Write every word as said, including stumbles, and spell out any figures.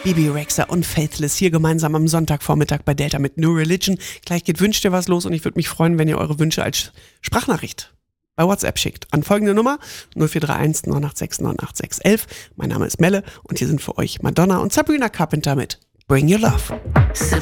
Bebe Rexha und Faithless hier gemeinsam am Sonntagvormittag bei Delta mit New Religion. Gleich geht Wünsch dir was los und ich würde mich freuen, wenn ihr eure Wünsche als Sprachnachricht bei WhatsApp schickt. An folgende Nummer null vier drei eins neun acht sechs neun acht sechs eins eins. Mein Name ist Melle und hier sind für euch Madonna und Sabrina Carpenter mit Bring Your Love. So